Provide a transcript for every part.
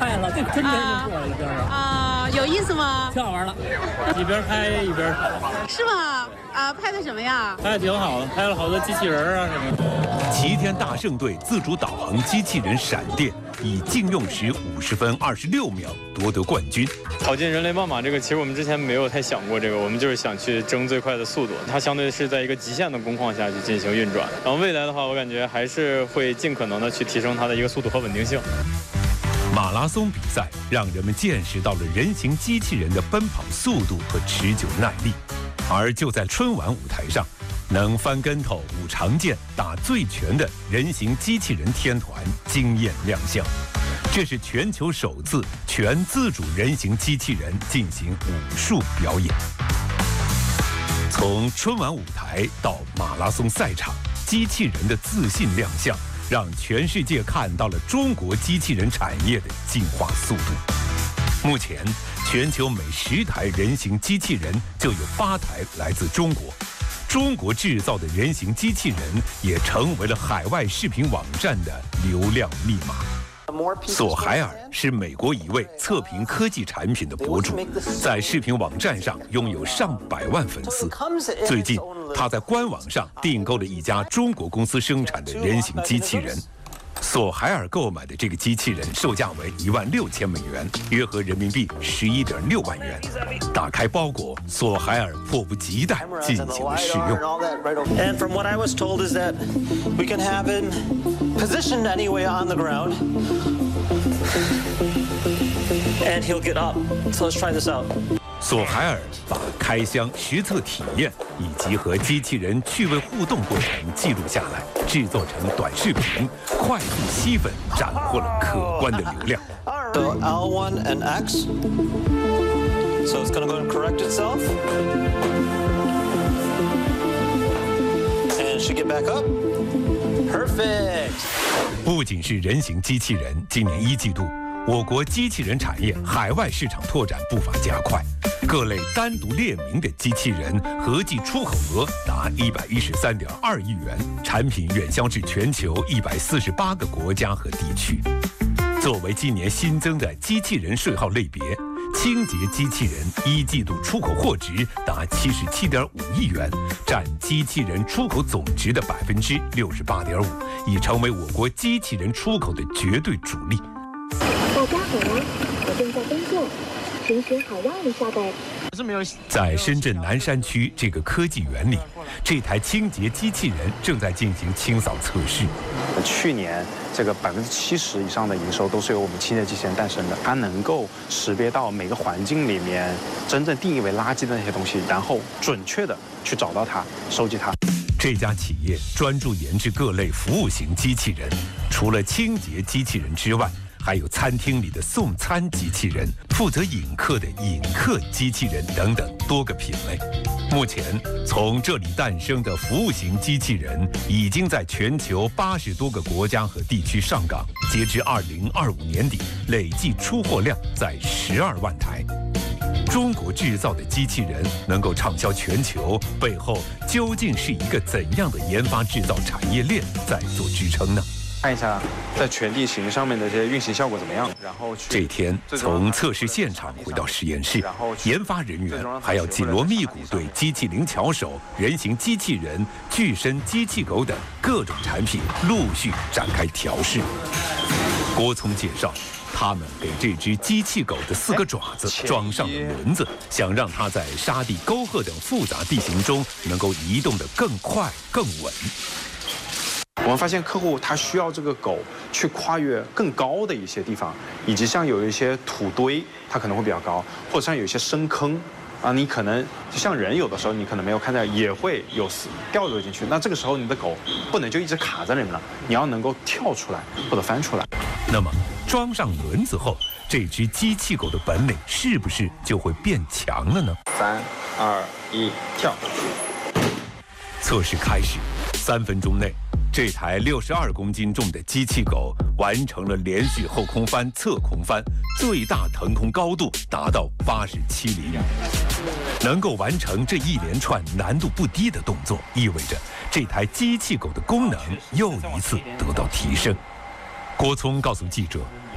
快了，这真不错，一边有意思吗？ 挺好玩的，一边拍一边跑。 是吗？拍的什么呀？ 拍的挺好的，拍了好多机器人啊什么的。 齐天大圣队自主导航机器人闪电以净用时50分26秒夺得冠军。 跑进人类半马这个，其实我们之前没有太想过这个，我们就是想去争最快的速度。它相对是在一个极限的工况下去进行运转。然后未来的话，我感觉还是会尽可能的去提升它的一个速度和稳定性。 马拉松比赛让人们见识到了人形机器人的奔跑速度和持久耐力，而就在春晚舞台上，能翻跟头、舞长剑、打醉拳的人形机器人天团惊艳亮相。这是全球首次全自主人形机器人进行武术表演。从春晚舞台到马拉松赛场，机器人的自信亮相，让全世界看到了中国机器人产业的进化速度。目前，全球每10台人形机器人就有8台来自中国。中国制造的人形机器人也成为了海外视频网站的流量密码。索海尔是美国一位测评科技产品的博主，在视频网站上拥有上百万粉丝。最近，他在官网上订购了一家中国公司生产的人形机器人。索海尔购买的这个机器人售价为16000美元，约合人民币11.6万元。打开包裹，索海尔迫不及待进行了试用。 And from what I was told is that we can have him positioned anywhere on the ground, and he'll get up. So let's try this out. 索海尔把开箱实测体验以及和机器人趣味互动过程记录下来，制作成短视频，快速吸粉，斩获了可观的流量。 So L1 and X. So it's going to go and correct itself. And it should get back up. Perfect. 不仅是人形机器人，今年1季度，我国机器人产业海外市场拓展步伐加快。各类单独列明的机器人合计出口额达113.2亿元，产品远销至全球148个国家和地区。作为今年新增的机器人税号类别，清洁机器人1季度出口货值达77.5亿元，占机器人出口总值的68.5%，已成为我国机器人出口的绝对主力。 大家好啊，我正在工作。平时好让一下呗。 在深圳南山区这个科技园里，这台清洁机器人正在进行清扫测试。 去年这个70%以上的营收都是由我们清洁机器人诞生的，它能够识别到每个环境里面真正定义为垃圾的那些东西，然后准确的去找到它，收集它。 这家企业专注研制各类服务型机器人，除了清洁机器人之外，还有餐厅里的送餐机器人，负责引客的引客机器人等等多个品类。目前，从这里诞生的服务型机器人已经在全球80多个国家和地区上岗，截至2025年底，累计出货量在12万台。中国制造的机器人能够畅销全球，背后究竟是一个怎样的研发制造产业链在做支撑呢？ 看一下在全地形上面的这些运行效果怎么样，然后这天从测试现场回到实验室，研发人员还要紧锣密鼓对机器灵巧手、人形机器人、巨身机器狗等各种产品陆续展开调试。郭聪介绍，他们给这只机器狗的4个爪子装上了轮子，想让它在沙地、沟壑等复杂地形中能够移动得更快、更稳。 我们发现客户他需要这个狗去跨越更高的一些地方，以及像有一些土堆，它可能会比较高，或者像有一些深坑啊，你可能就像人有的时候你可能没有看到，也会有掉落进去。那这个时候你的狗不能就一直卡在里面了，你要能够跳出来或者翻出来。 那么装上轮子后，这只机器狗的本领是不是就会变强了呢？3、2、1，跳！测试开始，3分钟内。这台62公斤重的机器狗完成了连续后空翻、侧空翻，最大腾空高度达到87厘米。能够完成这一连串难度不低的动作，意味着这台机器狗的功能又一次得到提升。郭聪告诉记者，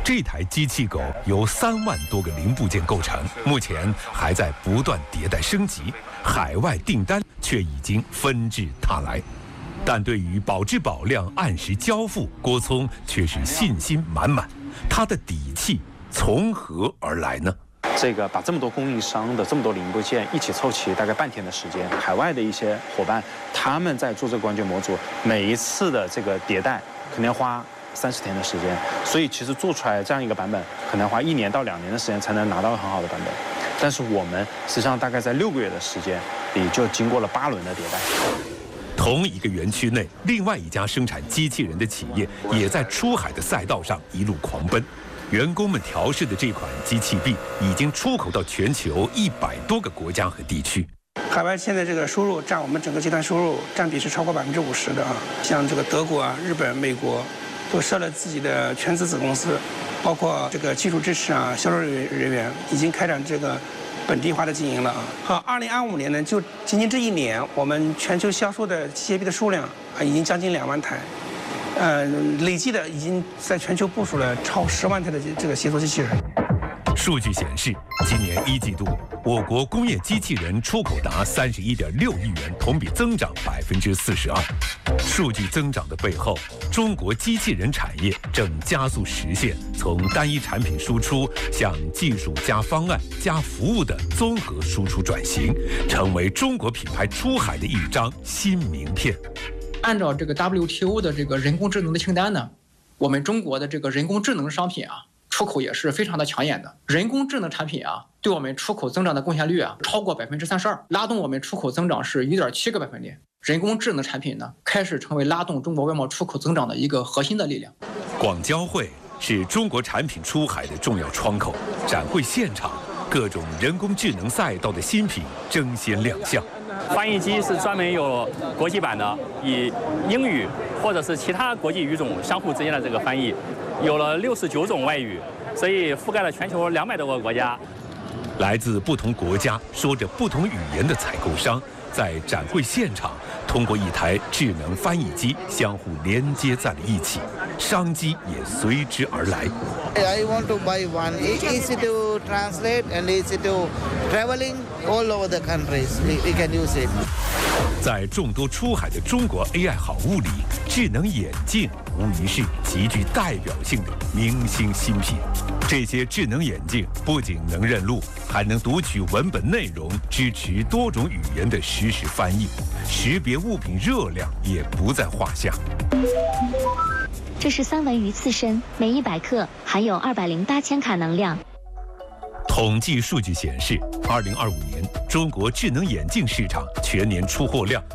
这台机器狗由3万多个零部件构成，目前还在不断迭代升级，海外订单却已经纷至沓来。但对于保质保量、按时交付，郭聪却是信心满满。他的底气从何而来呢？ 这个把这么多供应商的这么多零部件一起凑齐，大概半天的时间。海外的一些伙伴，他们在做这个光学模组，每一次的这个迭代可能要花30天的时间，所以其实做出来这样一个版本，可能花1年到2年的时间才能拿到很好的版本。但是我们实际上大概在6个月的时间里，就经过了8轮的迭代。 同一个园区内，另外一家生产机器人的企业也在出海的赛道上一路狂奔。员工们调试的这款机器臂已经出口到全球100多个国家和地区。 海外现在这个收入占我们整个集团收入占比是超过50%的啊，像这个德国啊、日本、美国都设了自己的全资子公司，包括这个技术支持啊、销售人员已经开展这个本地化的经营了啊。好，2025年呢，就仅仅这一年，我们全球销售的机械臂的数量啊，已经将近2万台。累计的已经在全球部署了超10万台的这个协作机器人。 数据显示，今年1季度，我国工业机器人出口达31.6亿元，同比增长42%。数据增长的背后，中国机器人产业正加速实现从单一产品输出向技术加方案加服务的综合输出转型，成为中国品牌出海的一张新名片。 按照这个 WTO 的这个人工智能的清单呢，我们中国的这个人工智能商品啊，出口也是非常的抢眼的。人工智能产品啊，对我们出口增长的贡献率啊，超过32%，拉动我们出口增长是1.7个百分点。人工智能产品呢，开始成为拉动中国外贸出口增长的一个核心的力量。 广交会是中国产品出海的重要窗口，展会现场，各种人工智能赛道的新品争先亮相。 翻译机是专门有国际版的，以英语或者是其他国际语种相互之间的这个翻译，有了69种外语，所以覆盖了全球200多个国家。 来自不同国家、说着不同语言的采购商，在展会现场通过一台智能翻译机相互连接在了一起，商机也随之而来。 I want to buy one. Easy to translate and easy to traveling all over the countries. We can use it. 在众多出海的中国 AI 好物里，智能眼镜无疑是极具代表性的明星新品。这些智能眼镜不仅能认路，还能读取文本内容，支持多种语言的实时翻译，识别物品热量也不在话下。 这是3文鱼刺身，每100克含有208千卡能量。 统计数据显示，2025年中国智能眼镜市场全年出货量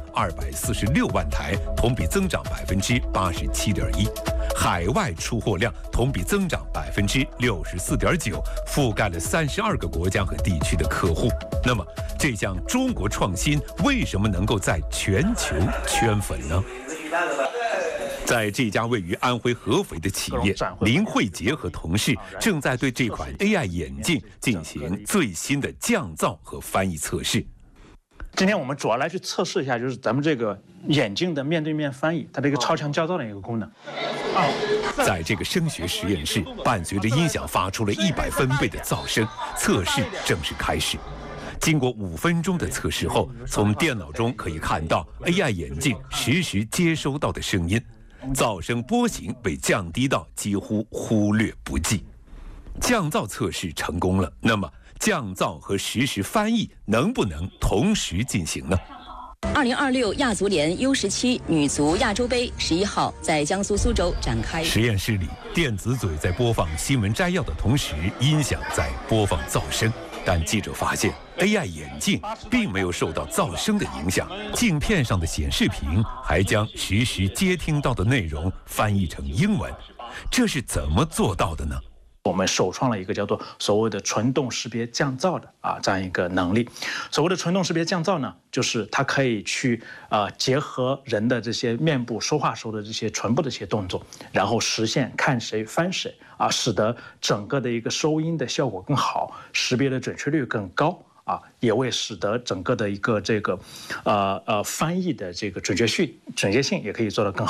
246万台，同比增长87.1%；海外出货量同比增长64.9%，覆盖了32个国家和地区的客户。那么，这项中国创新为什么能够在全球圈粉呢？在这家位于安徽合肥的企业，林慧杰和同事正在对这款 AI 眼镜进行最新的降噪和翻译测试。 今天我们主要来去测试一下，就是咱们这个眼镜的面对面翻译，它的一个超强降噪的一个功能。 在这个声学实验室，伴随着音响发出了100分贝的噪声，测试正式开始。经过5分钟的测试后，从电脑中可以看到 AI 眼镜实时接收到的声音，噪声波形被降低到几乎忽略不计。降噪测试成功了，那么降噪和实时翻译能不能同时进行呢 ？2026亚足联 U17 女足亚洲杯11号在江苏苏州展开。 实验室里，电子嘴在播放新闻摘要的同时，音响在播放噪声。但记者发现 ，AI 眼镜并没有受到噪声的影响，镜片上的显示屏还将实时接听到的内容翻译成英文，这是怎么做到的呢？ 我们首创了一个叫做所谓的纯动识别降噪的这样一个能力。所谓的纯动识别降噪呢，就是它可以去结合人的这些面部说话时候的这些唇部的一些动作，然后实现看谁翻谁使得整个的一个收音的效果更好，识别的准确率更高也会使得整个的一个这个翻译的这个准确性也可以做得更好。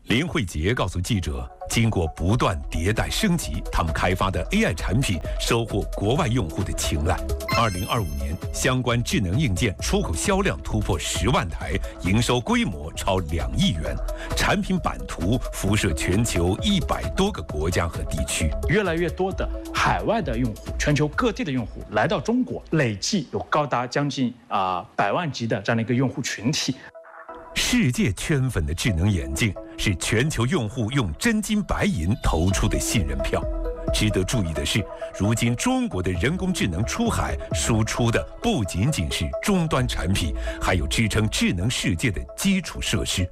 林慧杰告诉记者，经过不断迭代升级，他们开发的 AI 产品收获国外用户的青睐。2025年，相关智能硬件出口销量突破10万台，营收规模超2亿元，产品版图辐射全球100多个国家和地区。 越来越多的海外的用户，全球各地的用户来到中国，累计有高达将近100万级的这样的一个用户群体。 世界圈粉的智能眼镜是全球用户用真金白银投出的信任票。值得注意的是，如今中国的人工智能出海输出的不仅仅是终端产品，还有支撑智能世界的基础设施。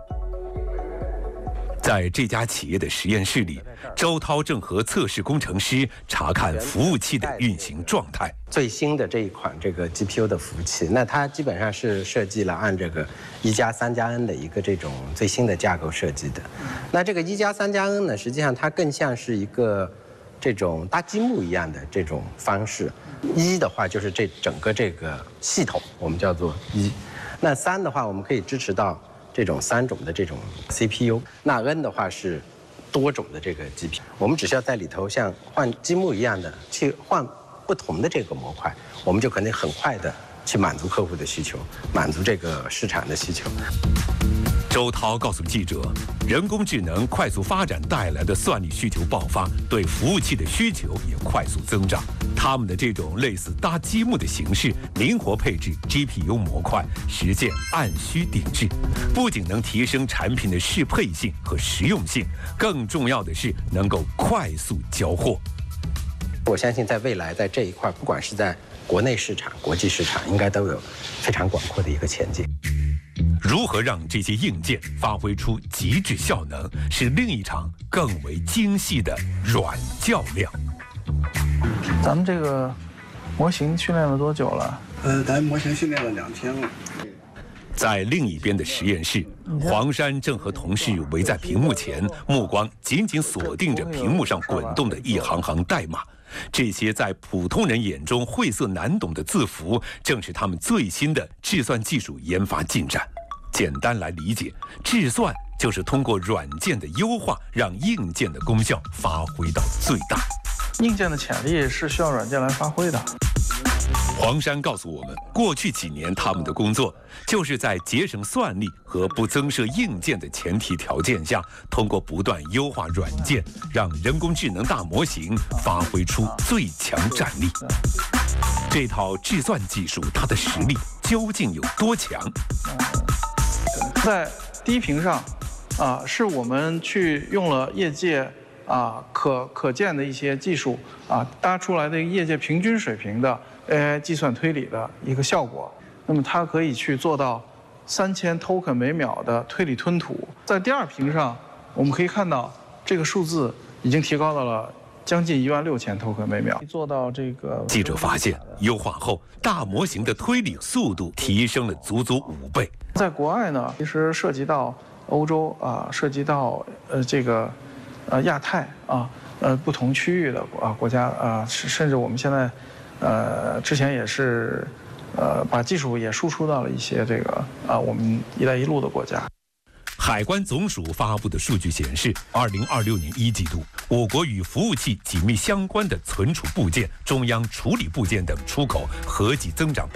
在这家企业的实验室里，周涛正和测试工程师查看服务器的运行状态。 最新的这一款这个 GPU 的服务器，那它基本上是设计了按这个1+3+N 的一个这种最新的架构设计的。那这个1+3+N 呢，实际上它更像是一个这种搭积木一样的这种方式。1的话就是这整个这个系统，我们叫做1。那3的话，我们可以支持到这种3种的这种 CPU， 那 N 的话是多种的这个 GPU， 我们只需要在里头像换积木一样的去换不同的这个模块，我们就可能很快的去满足客户的需求，满足这个市场的需求。 周涛告诉记者，人工智能快速发展带来的算力需求爆发，对服务器的需求也快速增长。他们的这种类似搭积木的形式，灵活配置 GPU 模块，实现按需定制，不仅能提升产品的适配性和实用性，更重要的是能够快速交货。 我相信在未来，在这一块，不管是在国内市场、国际市场，应该都有非常广阔的一个前景。 如何让这些硬件发挥出极致效能，是另一场更为精细的软较量。 咱们这个模型训练了多久了？ 咱模型训练了2天了。 在另一边的实验室，黄山正和同事围在屏幕前，目光紧紧锁定着屏幕上滚动的一行行代码。这些在普通人眼中晦涩难懂的字符，正是他们最新的计算技术研发进展。简单来理解，计算就是通过软件的优化，让硬件的功效发挥到最大。 硬件的潜力是需要软件来发挥的。 黄山告诉我们，过去几年他们的工作就是在节省算力和不增设硬件的前提条件下，通过不断优化软件，让人工智能大模型发挥出最强战力。这套计算技术，它的实力究竟有多强？ 在低频上，是我们去用了业界可见的一些技术搭出来的业界平均水平的 AI 计算推理的一个效果。那么它可以去做到3000 token 每秒的推理吞吐。在第二屏上，我们可以看到这个数字已经提高到了将近16000 token 每秒。做到这个， 记者发现，优化后大模型的推理速度提升了足足5倍。 在国外呢，其实涉及到欧洲涉及到这个亚太不同区域的国家甚至我们现在之前也是把技术也输出到了一些这个我们“一带一路”的国家。 海关总署发布的数据显示，2026年1季度，我国与服务器紧密相关的存储部件、中央处理部件等出口合计增长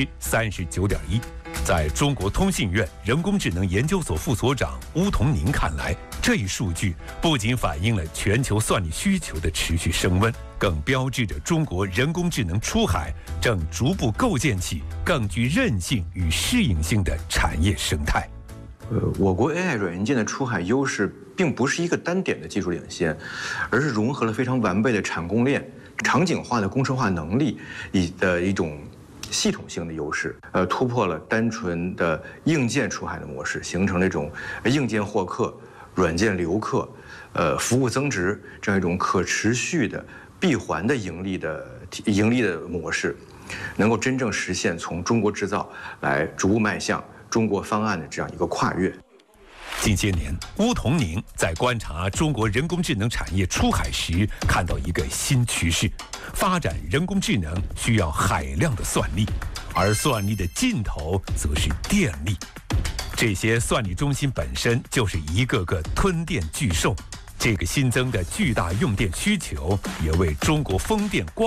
39.1%。在中国通信院人工智能研究所副所长邬同宁看来，这一数据不仅反映了全球算力需求的持续升温，更标志着中国人工智能出海正逐步构建起更具韧性与适应性的产业生态。 我国 AI 软硬件的出海优势并不是一个单点的技术领先，而是融合了非常完备的产供链、场景化的工程化能力的一种系统性的优势，突破了单纯的硬件出海的模式，形成了一种硬件获客、软件留客、服务增值这样一种可持续的闭环的盈利的模式，能够真正实现从中国制造来逐步迈向中国方案的这样一个跨越。 近些年，邬同宁在观察中国人工智能产业出海时，看到一个新趋势：发展人工智能需要海量的算力，而算力的尽头则是电力。 这些算力中心本身就是一个个吞电巨兽，这个新增的巨大用电需求也为中国风电光